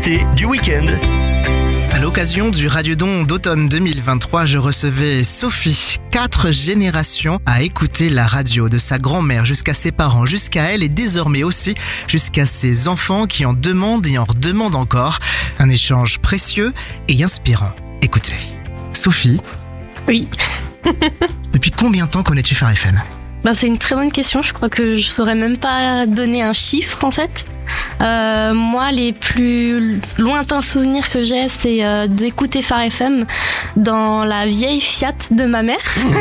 l'invité du week-end. À l'occasion du Radiodon d'automne 2023, je recevais Sophie. 4 générations à écouter la radio, de sa grand-mère jusqu'à ses parents, jusqu'à elle et désormais aussi jusqu'à ses enfants qui en demandent et en redemandent encore. Un échange précieux et inspirant. Écoutez, Sophie. Oui. Depuis combien de temps connais-tu Phare FM ? C'est une très bonne question. Je crois que je saurais même pas donner un chiffre en fait. Moi, les plus lointains souvenirs que j'ai, c'est d'écouter Phare FM dans la vieille Fiat de ma mère.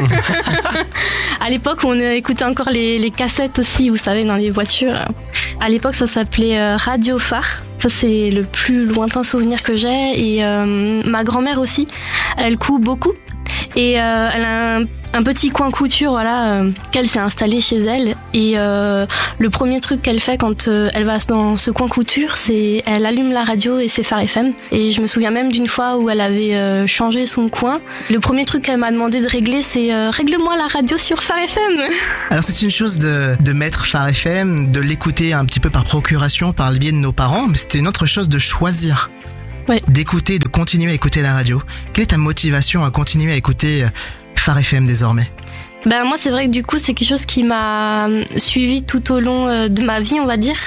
À l'époque, on écoutait encore les cassettes aussi, vous savez, dans les voitures. À l'époque, ça s'appelait Radio Phare. Ça, c'est le plus lointain souvenir que j'ai. Et ma grand-mère aussi, elle coud beaucoup. Et elle a un petit coin couture, voilà, qu'elle s'est installée chez elle. Et le premier truc qu'elle fait quand elle va dans ce coin couture, c'est elle allume la radio et c'est Phare FM. Et je me souviens même d'une fois où elle avait changé son coin. Le premier truc qu'elle m'a demandé de régler, c'est règle-moi la radio sur Phare FM. Alors c'est une chose de mettre Phare FM, de l'écouter un petit peu par procuration, par le biais de nos parents, mais c'était une autre chose de choisir. Ouais. D'écouter, de continuer à écouter la radio. Quelle est ta motivation à continuer à écouter Phare FM désormais ? Moi, c'est vrai que du coup, c'est quelque chose qui m'a suivi tout au long de ma vie, on va dire.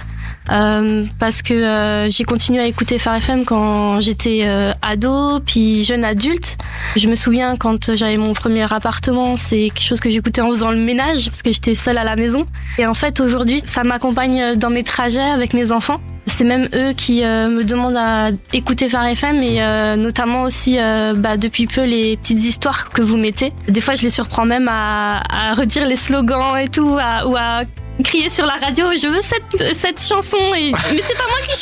Parce que j'ai continué à écouter Phare FM quand j'étais ado, puis jeune adulte. Je me souviens quand j'avais mon premier appartement, c'est quelque chose que j'écoutais en faisant le ménage, parce que j'étais seule à la maison. Et en fait, aujourd'hui, ça m'accompagne dans mes trajets avec mes enfants. C'est même eux qui me demandent à écouter Phare FM et notamment aussi depuis peu les petites histoires que vous mettez. Des fois je les surprends même à redire les slogans et tout, ou à crier sur la radio je veux cette chanson mais c'est pas moi qui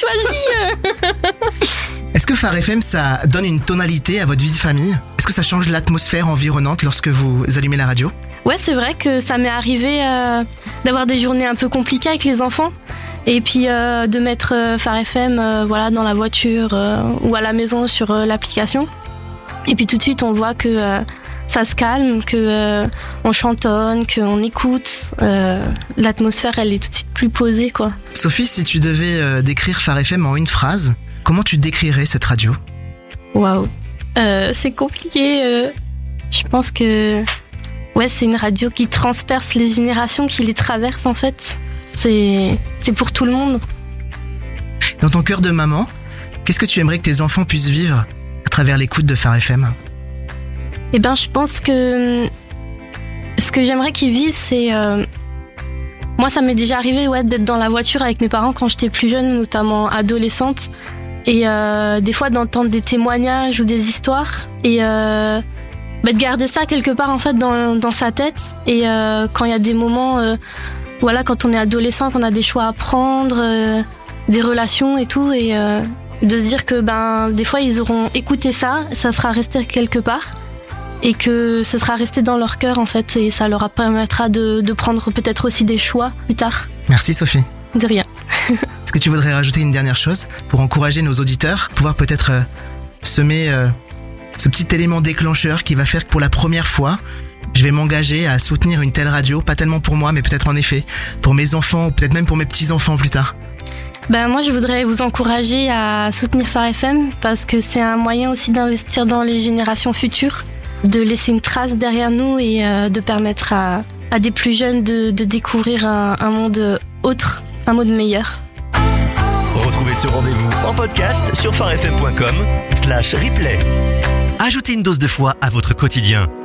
choisis. Est-ce que Phare FM ça donne une tonalité à votre vie de famille ? Est-ce que ça change l'atmosphère environnante lorsque vous allumez la radio ? Ouais, c'est vrai que ça m'est arrivé d'avoir des journées un peu compliquées avec les enfants. Et puis de mettre Phare FM dans la voiture ou à la maison sur l'application. Et puis tout de suite on voit que ça se calme, que on chantonne, qu'on écoute. L'atmosphère elle est tout de suite plus posée quoi. Sophie, si tu devais décrire Phare FM en une phrase, comment tu décrirais cette radio ? Waouh, c'est compliqué. Je pense que c'est une radio qui transperce les générations, qui les traverse en fait. C'est pour tout le monde. Dans ton cœur de maman, qu'est-ce que tu aimerais que tes enfants puissent vivre à travers l'écoute de Phare FM ? Je pense que ce que j'aimerais qu'ils vivent, c'est... Moi, ça m'est déjà arrivé d'être dans la voiture avec mes parents quand j'étais plus jeune, notamment adolescente. Et des fois, d'entendre des témoignages ou des histoires. Et de garder ça quelque part en fait dans sa tête. Et quand il y a des moments... quand on est adolescent, qu'on a des choix à prendre, des relations et tout, et de se dire que des fois ils auront écouté ça sera resté quelque part, et que ça sera resté dans leur cœur en fait, et ça leur permettra de prendre peut-être aussi des choix plus tard. Merci Sophie. De rien. Est-ce que tu voudrais rajouter une dernière chose pour encourager nos auditeurs, pouvoir peut-être semer ce petit élément déclencheur qui va faire que pour la première fois, je vais m'engager à soutenir une telle radio, pas tellement pour moi, mais peut-être en effet pour mes enfants ou peut-être même pour mes petits-enfants plus tard. Moi, je voudrais vous encourager à soutenir Phare FM parce que c'est un moyen aussi d'investir dans les générations futures, de laisser une trace derrière nous et de permettre à des plus jeunes de découvrir un monde autre, un monde meilleur. Retrouvez ce rendez-vous en podcast sur pharefm.com/replay. Ajoutez une dose de foi à votre quotidien.